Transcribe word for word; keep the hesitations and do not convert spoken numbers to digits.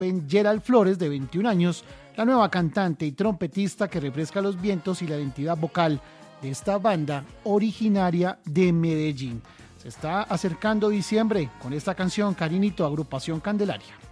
Gerald Flores, de veintiún años, la nueva cantante y trompetista que refresca los vientos y la identidad vocal de esta banda originaria de Medellín. Se está acercando diciembre con esta canción, Carinito, Agrupación Candelaria.